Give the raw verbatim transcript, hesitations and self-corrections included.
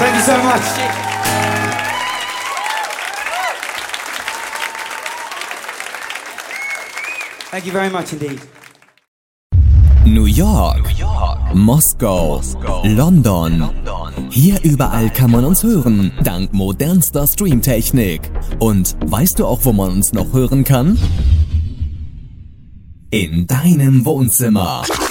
Thank you so much. Thank you very much indeed. New York, New York. Moskau, Moskau. London. London. Hier überall kann man uns hören, dank modernster Streamtechnik. Und weißt du auch, wo man uns noch hören kann? In deinem Wohnzimmer.